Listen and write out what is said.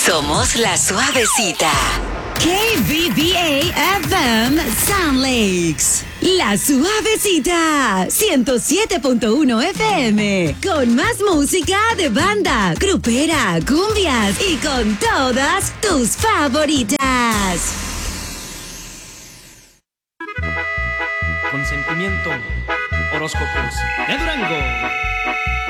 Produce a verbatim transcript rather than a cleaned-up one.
Somos la suavecita. K B B A F M Sound Lakes. La suavecita. ciento siete punto uno F M. Con más música de banda, grupera, cumbias y con todas tus favoritas. Consentimiento. Horóscopos de Durango.